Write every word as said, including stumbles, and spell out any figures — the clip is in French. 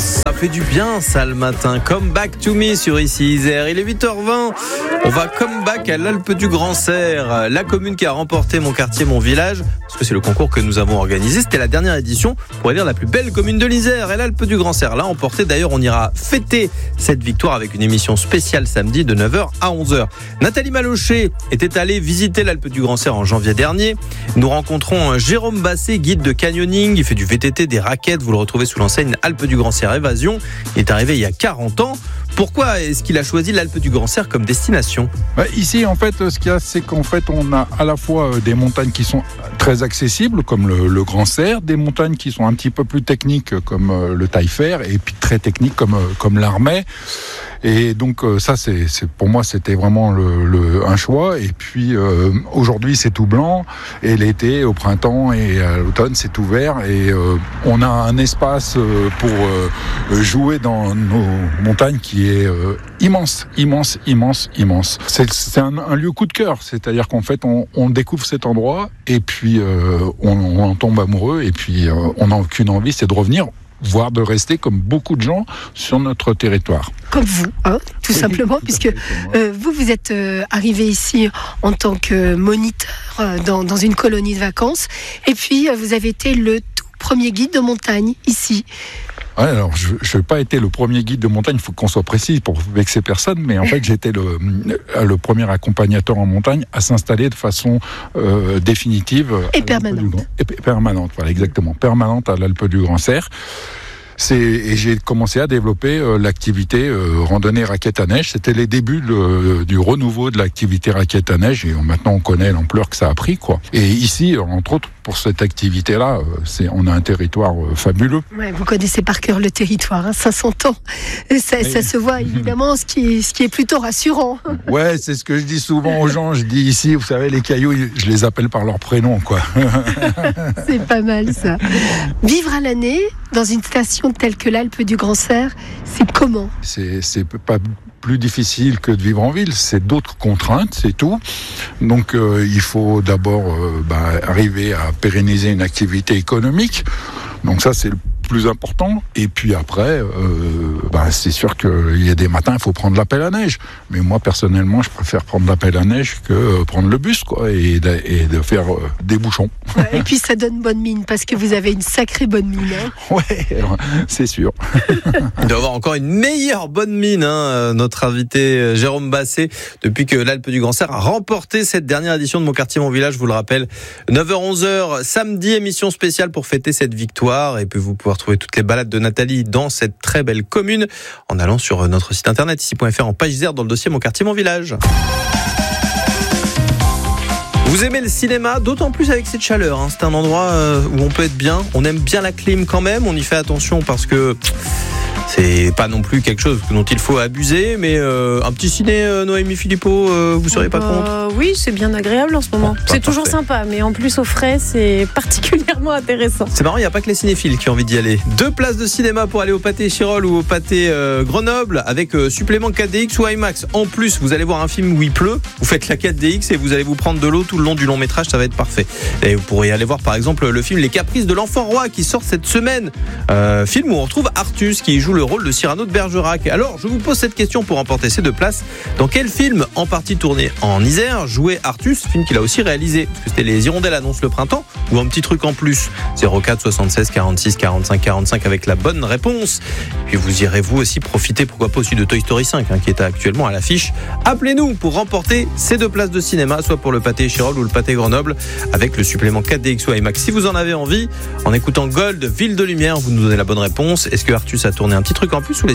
Ça fait du bien ça le matin. Come back to me sur ici Isère. Il est huit heures vingt. On va come back à l'Alpe du Grand Serre, la commune qui a remporté Mon quartier, mon village, parce que c'est le concours que nous avons organisé. C'était la dernière édition pour élire la plus belle commune de l'Isère. Et l'Alpe du Grand Serre l'a emporté. D'ailleurs, on ira fêter cette victoire avec une émission spéciale samedi de neuf heures à onze heures. Nathalie Malochet était allée visiter l'Alpe du Grand Serre en janvier dernier. Nous rencontrons Jérôme Basset, guide de canyoning. Il fait du V T T, des raquettes. Vous le retrouvez sous l'enseigne Alpe du Grand Serre Évasion. Il est arrivé il y a quarante ans. Pourquoi est-ce qu'il a choisi l'Alpe du Grand Serre comme destination ? Bah, ici, en fait, ce qu'il y a, c'est qu'en fait, on a à la fois des montagnes qui sont très accessibles, comme le, le Grand Serre, des montagnes qui sont un petit peu plus techniques, comme le Taillefer, et puis très techniques, comme, comme l'Armet. Et donc, ça, c'est, c'est pour moi, c'était vraiment le, le, un choix. Et puis, euh, aujourd'hui, c'est tout blanc. Et l'été, au printemps et à l'automne, c'est tout vert. Et euh, on a un espace pour euh, jouer dans nos montagnes qui est euh, immense, immense, immense, immense. C'est, c'est un, un lieu coup de cœur. C'est-à-dire qu'en fait, on, on découvre cet endroit et puis euh, on, on en tombe amoureux. Et puis, euh, on n'a aucune envie, c'est de revenir, voire de rester comme beaucoup de gens sur notre territoire. Comme vous, hein, tout oui, simplement, tout puisque euh, vous, vous êtes euh, arrivé ici en tant que moniteur euh, dans, dans une colonie de vacances, et puis euh, vous avez été le tout premier guide de montagne ici. Ouais, alors je n'ai pas été le premier guide de montagne, il faut qu'on soit précis pour vexer personne, mais en fait j'étais le, le premier accompagnateur en montagne à s'installer de façon euh, définitive. Et permanente. Et permanente, voilà, exactement, permanente à l'Alpe du Grand Serre. C'est, et j'ai commencé à développer euh, l'activité euh, randonnée raquette à neige. C'était les débuts de, du renouveau de l'activité raquette à neige, et maintenant on connaît l'ampleur que ça a pris, quoi. Et ici, entre autres, pour cette activité-là, euh, c'est, on a un territoire euh, fabuleux. Ouais, vous connaissez par cœur le territoire, hein, ça s'entend. Ça, oui. Ça se voit évidemment, ce qui est, ce qui est plutôt rassurant. Ouais, c'est ce que je dis souvent aux gens. Je dis ici, vous savez, les cailloux, je les appelle par leur prénom, quoi. C'est pas mal ça. Vivre à l'année dans une station telle que l'Alpe du Grand Serre, c'est comment ? C'est, c'est pas plus difficile que de vivre en ville, c'est d'autres contraintes, c'est tout. Donc euh, il faut d'abord euh, bah, arriver à pérenniser une activité économique. Donc ça, c'est le plus important. Et puis après, euh, bah, c'est sûr qu'il y a des matins, il faut prendre la pelle à neige. Mais moi, personnellement, je préfère prendre la pelle à neige que euh, prendre le bus, quoi, et de, et de faire euh, des bouchons. Ouais, et puis ça donne bonne mine, parce que vous avez une sacrée bonne mine. Hein. Ouais, c'est sûr. Il doit avoir encore une meilleure bonne mine, hein, notre invité Jérôme Basset, depuis que l'Alpe du Grand Serre a remporté cette dernière édition de Mon quartier, mon village, je vous le rappelle. neuf heures onze heures, samedi, émission spéciale pour fêter cette victoire. Et puis vous pouvez retrouver toutes les balades de Nathalie dans cette très belle commune en allant sur notre site internet ici point f r en page Isère dans le dossier Mon quartier, mon village. Vous aimez le cinéma, d'autant plus avec cette chaleur, hein. C'est un endroit où on peut être bien, on aime bien la clim quand même, on y fait attention parce que c'est pas non plus quelque chose dont il faut abuser, mais euh, un petit ciné, euh, Noémie Philippot, euh, vous seriez pas euh, contre ? Oui, c'est bien agréable en ce moment. Bon, c'est parfait. Toujours sympa, mais en plus au frais, c'est particulièrement intéressant. C'est marrant, il n'y a pas que les cinéphiles qui ont envie d'y aller. Deux places de cinéma pour aller au Pâté Chirol ou au Pâté euh, Grenoble avec euh, supplément quatre D X ou IMAX. En plus, vous allez voir un film où il pleut, vous faites la quatre D X et vous allez vous prendre de l'eau tout le long du long métrage, ça va être parfait. Et vous pourrez aller voir par exemple le film Les Caprices de l'Enfant Roi qui sort cette semaine. Euh, film où on retrouve Artus qui joue le rôle de Cyrano de Bergerac. Alors, je vous pose cette question pour remporter ces deux places. Dans quel film, en partie tourné en Isère, jouait Artus, film qu'il a aussi réalisé ? Parce que c'était Les Hirondelles annoncent le printemps ou un petit truc en plus ? zéro quatre soixante-seize quarante-six quarante-cinq quarante-cinq avec la bonne réponse. Puis vous irez vous aussi profiter, pourquoi pas aussi de Toy Story cinq, hein, qui est actuellement à l'affiche. Appelez-nous pour remporter ces deux places de cinéma, soit pour le Pâté Chirol ou le Pâté Grenoble, avec le supplément quatre D X ou IMAX. Si vous en avez envie, en écoutant Gold, Ville de Lumière, vous nous donnez la bonne réponse. Est-ce que Artus a tourné un petit truc en plus ou les